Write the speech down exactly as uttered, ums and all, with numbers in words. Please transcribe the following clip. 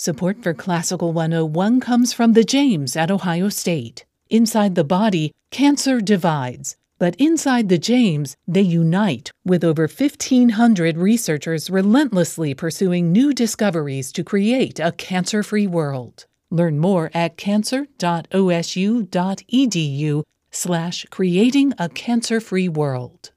Support for Classical one oh one comes from the James at Ohio State. Inside the body, cancer divides, but inside the James, they unite, with over fifteen hundred researchers relentlessly pursuing new discoveries to create a cancer-free world. Learn more at cancer.osu.edu slash creating a cancer-free world.